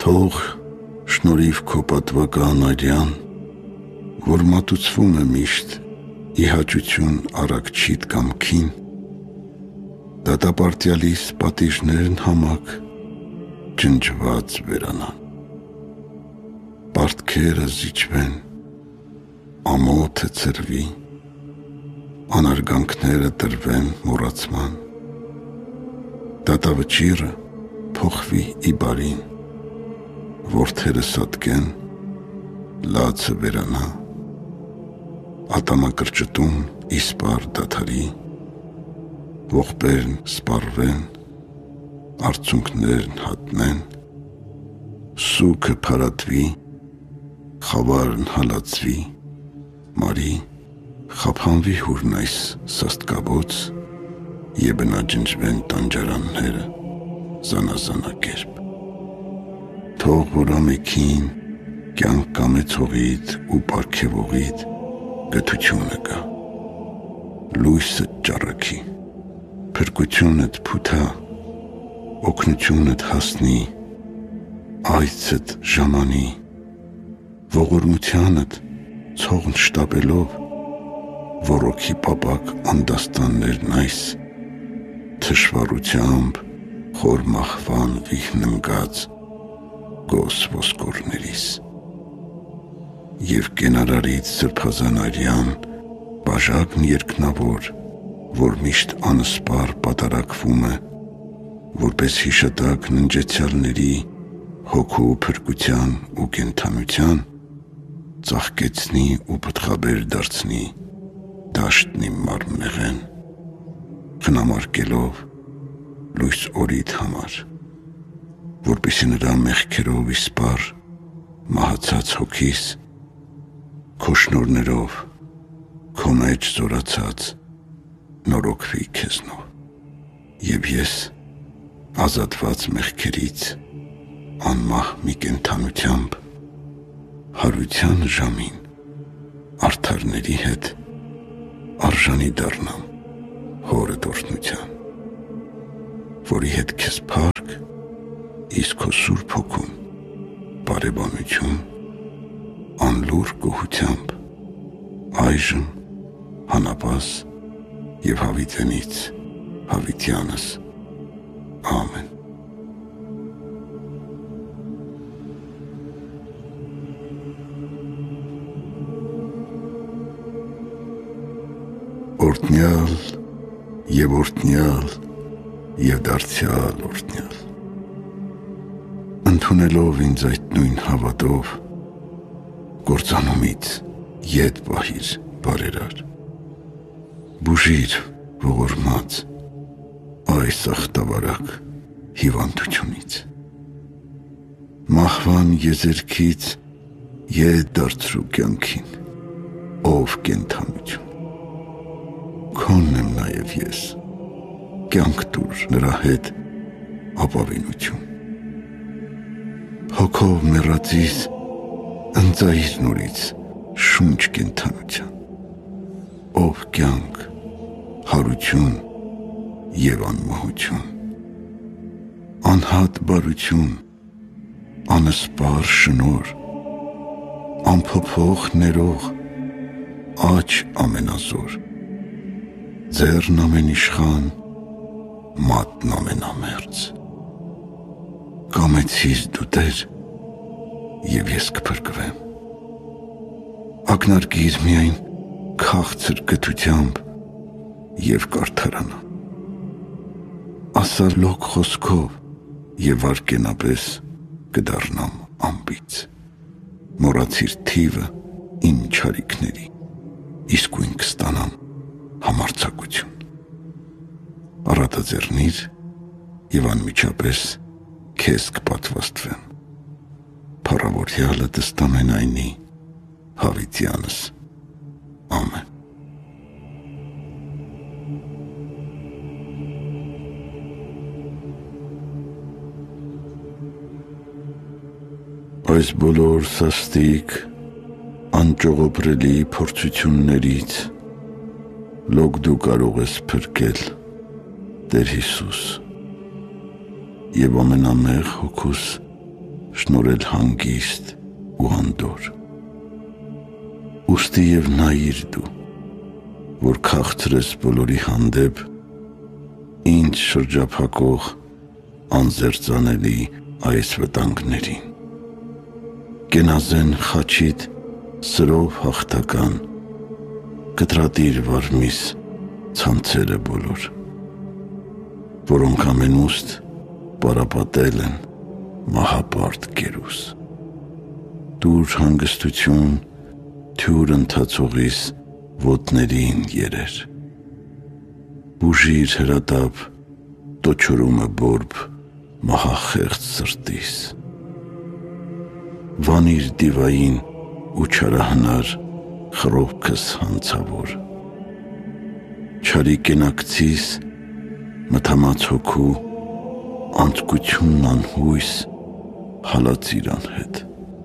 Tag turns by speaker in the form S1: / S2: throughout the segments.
S1: Թող շնորհիվ քո պատվական արյան, որ մատուցվում է միշտ ի հաճություն առաքչիդ կամքին, դատապարտյալիս պատիժներն համակ ջնջված վերանան, պարտքերը զիջվեն, ամոթը ծրվի, անարգանքները տրվեն մոռացման, դատավճիռը փոխվի ի բարին, որդերը սատկեն, լացը վերանա, ատամակրճտում իսպար դադարի, ողբերն սպառվեն, արցունքներն հատնեն, սուքը փարատվի, խավարն հալածվի, մարի խափանվի հուրն այս սաստկաբոց, եբնաջնջվեն տանջարանները զանազանակերպ։ Թող որ ամեքին կյանք կամեցողիդ ու պարգևողիդ գթությունը գա, լույսը ճառագի, փրկությունդ փութա, օգնությունդ հասնի, այցդ ժամանի, ողորմությանդ ցողն շտապելով, ոռոգի պապակ անդաստաններն այս, թշվառությամբ խոր մահվան վիհն ընկած գոս ոսկորներիս, և կենարարից սրբազան արյան բաժակն երկնավոր, որ միշտ անսպար պատարակվում է, որպես հիշատակ ննջեցյալների հոգու փրկության ու կենդանության, ծաղկեցնի ու պտղաբեր դարձնի դաշտն իմ մարմնեղեն, խնամարկելով լույս օրիդ համար, որպեսզի նրա մեղքերով իսպար մահացած հոգիս, քո շնորհներով, քո մեջ զորացած նորոգվի քեզնով, և ես ազատված մեղքերից անմահ մի կենդանությամբ հարության ժամին արդարների հետ արժանի դառնամ հորդ օրհնության, որի հետ քեզ փառք, իսկ քո Սուրբ Հոգուն բարեբանություն անլուռ գոհությամբ այժմ հանապաս և հավիտենից հավիտյանս ամեն։ Օրհնյալ և օրհնյալ և դարձյալ օրհնյալ, ընդունելով ինձ այդ նույն հավատով, կործանումից ետ պահիր բարերար, բուժիր ողորմած այս ախտավարակ հիվանդությունից, մահվան եզերքից ետ դարձրու կյանքին, ով կենդանություն, քոնն եմ նաև ես, կյանք տուր նրա հետ ապավինություն, հոգով մեռածիս ընծայիր նորից շունչ կենդանության, ով կյանք, հարություն և անմահություն, անհատ բարություն, անսպար շնորհ, անփոփոխ ներող, աջ ամենազոր, ձեռն ամենիշխան, մատն ամենամերձ, կամեցիր դու Տեր, և ես կփրկվեմ, ակնարկիր միայն քաղցր գթությամբ և կարդարանամ, ասալոկ խոսքով և վարկենապես կդառնամ անբիծ, մոռացիր թիվը իմ չարիքների, իսկույն կստանամ համարձակություն, առատաձեռնիր և անմիջապես քեզ կպատվաստվեմ, փառավորյալը դստամենայնի հավիտյանս ամեն։ Այս բոլոր սաստիկ անճողոպրելի փորձություններից լոկ դու կարող ես փրկել, Տեր Հիսուս, և ամենամեղ հոգուս շնորհել հանգիստ ու անդոր։ Ուստի և նայիր դու, որ քաղցրես բոլորի հանդեպ, ինձ շրջափակող անզերծանելի այս վտանգներին։ Կենազեն խաչիդ սրով հաղթական, կտրատիր վարմիս ցանցերը բոլոր, որոնք ամենուստ պարապատել են մահապարտ կերուս։ Դուր հանգստություն թյուր ընթացողիս ոտներին երեր, բուժիր հրատապ տոչորումը բորբ մահախեղծ սրտիս, վանիր դիվային ու չարահնար խռովքս հանցավոր, չարի կենակցիս մթամած հոգու անձկությունն անհույս հալածիր անհետ,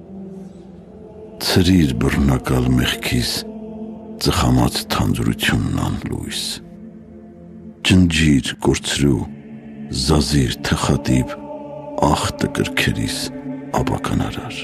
S1: ցրիր բռնակալ մեղքիս ծխամած թանձրությունն անլույս, ջնջիր կորցրու զազիր թխատիպ ախտը կրքերիս ապականարար,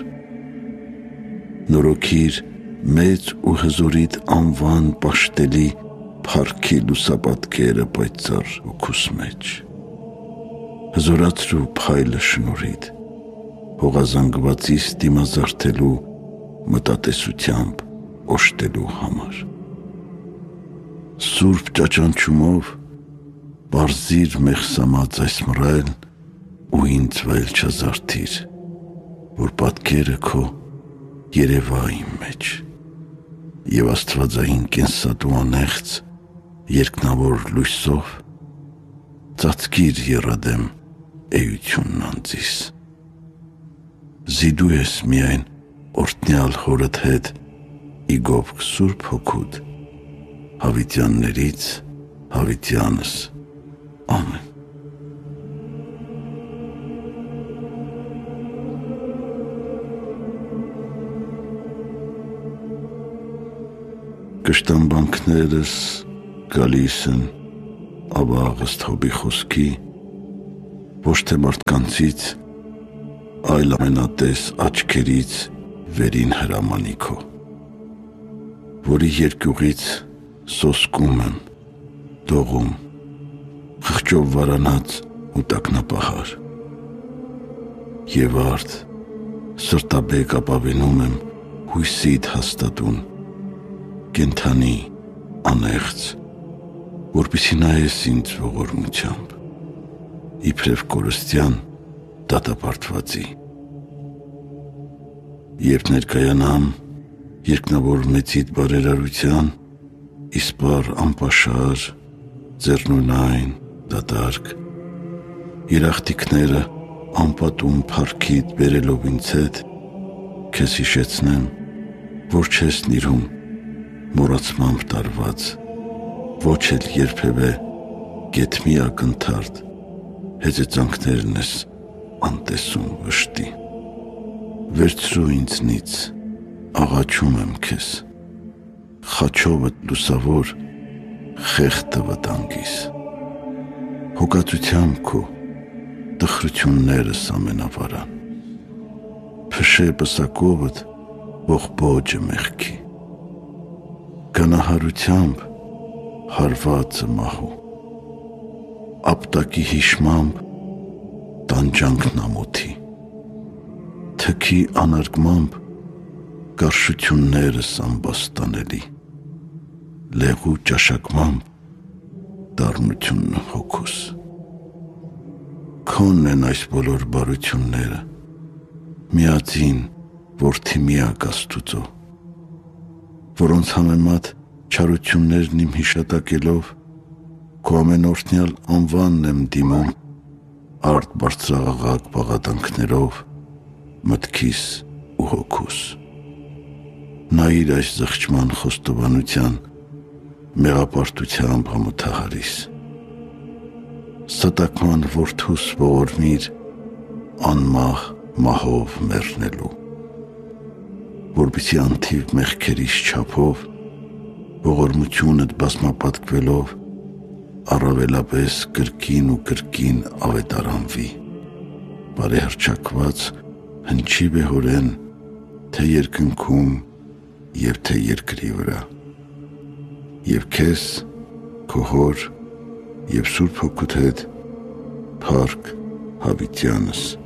S1: նորոգիր մեծ ու հզորիդ անվան պաշտելի փառքի լուսապատկերը պայծառ հոգուս մեջ, հզորացրու փայլը շնորհիդ հողազանգվածիս դիմազարդելու մտատեսությամբ օժտելու համար, սուրբ ճաճանչումով պարզիր մեղսամած այս մռայլն ու ինձ վայել չազարդիր, որ պատկերը քո երևա իմ մեջ և աստվածային կենսատու անեղծ երկնավոր լույսով ծածկիր եռադեմ էությունն անձիս, զիդու ես միայն օրհնյալ հորդ հետ ի գովք սուրբ հոգուդ հավիտյաններից հավիտյանս, ամեն։ Կշտամբանքներս գալիս են ավաղ ըստ Հոբի խոսքի, ոչ թե մարդկանցից, այլ ամենատես աչքերից վերին հրամանի քո, որի երկյուղից սոսկում եմ, դողում, խղճով վարանած ու տակնապահար, և արդ սրտաբեկ ապավենում եմ հույսիդ հաստատուն, կենթանի, անեղծ, որպեսզի նայես ինձ ողորմությամբ, իբրև կորստյան դատապարտվածի, երբ ներկայանամ երկնավոր մեծիդ բարերարության, իսպառ անպաշար, ձեռնունայն, դատարկ, երախտիկները անպատում փառքիդ բերելով ինձ հետ, քեզ հիշեցնեմ, որ չես նիրհում մոռացմամբ տարված, ոչ էլ երբևէ գեթ մի ակնթարթ հեծեծանքներն ես անտեսում վշտի, վերցրու ինձնից, աղաչում եմ քեզ, խաչովդ լուսավոր խեղդը վտանգիս, հոգածությամբ քո տխրություններս ամենավարան, փշե պսակովդ ողբոջը մեղքի, գանահարությամբ հարվածը մահու, ապտակի հիշմամբ տանջանքն ամոթի, թքի անարգմամբ կարշություններս ամբաստանելի, լեղու ճաշակմամբ դառնությունն հոգուս, քոնն են այս բոլոր բարությունները, միածին որդի միակ Աստուծո, որոնց համեմատ չարություններն իմ հիշատակելով, քո ամենօրհնյալ անվանն եմ դիմում, արդ բարձրաղաղակ բաղատանքներով, մտքիս ու հոգուս, նայիր այս զղջման խոստովանության, մեղապարտությամբ համոթահարիս, ստակման որդուս ողորմիր, անմահ մահով մեռնելու, որպեսզի անթիվ մեղքերիս չափով, ողորմությունդ բազմապատկվելով, առավելապես կրկին ու կրկին ավետարանվի, բարեհռչակված հնչի վեհորեն, թե երկնքում և թե երկրի վրա, և քեզ, քո հոր և Սուրբ Հոգուդ հետ, փառք հավիտյանս։